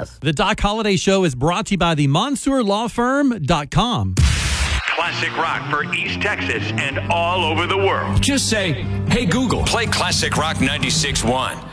us. The Doc Holliday Show is brought to you by the MonsourLawFirm.com. Classic rock for East Texas and all over the world. Just say, hey, Google, play Classic Rock 96.1.